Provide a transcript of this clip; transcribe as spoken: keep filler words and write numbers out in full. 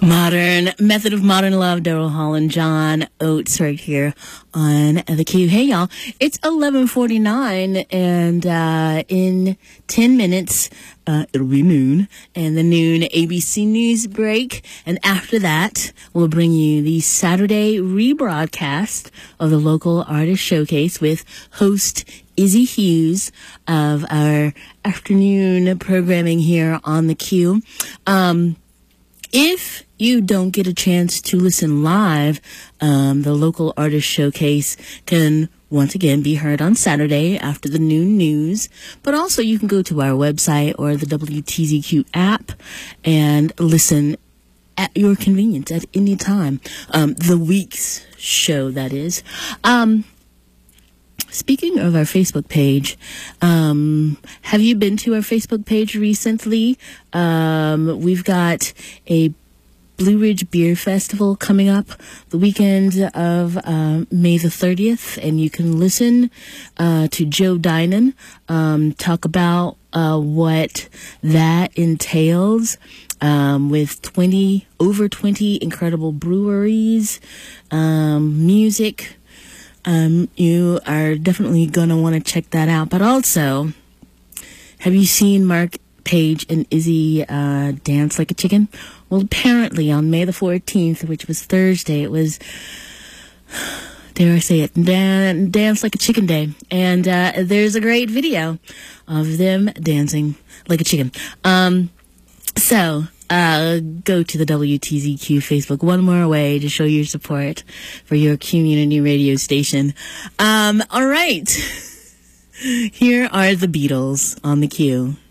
Modern Method of Modern Love, Daryl Hall and John Oates right here on the Q. Hey, y'all. It's eleven forty-nine, and uh, in ten minutes, uh, it'll be noon, and the noon A B C News break. And after that, we'll bring you the Saturday rebroadcast of the Local Artist Showcase with host Izzy Hughes of our afternoon programming here on the Q. Um, if you don't get a chance to listen live, um, the Local Artist Showcase can once again be heard on Saturday after the noon news. But also you can go to our website or the W T Z Q app and listen at your convenience at any time. Um, the week's show, that is. Um, Speaking of our Facebook page, um, have you been to our Facebook page recently? Um, we've got a Blue Ridge Beer Festival coming up the weekend of uh, May the thirtieth, and you can listen uh, to Joe Dinan um, talk about uh, what that entails um, with twenty over twenty incredible breweries, um, music. Um, you are definitely going to want to check that out. But also, have you seen Mark Page and Izzy uh, dance like a chicken? Well, apparently on May the fourteenth, which was Thursday, it was, dare I say it, dan- Dance Like a Chicken Day. And uh, there's a great video of them dancing like a chicken. Um, so... Uh, go to the W T Z Q Facebook one more way to show your support for your community radio station. Um, all right. Here are the Beatles on the Q.